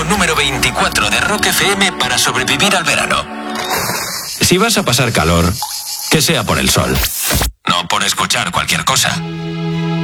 número 24 de Rock FM para sobrevivir al verano. Si vas a pasar calor, que sea por el sol. No por escuchar cualquier cosa.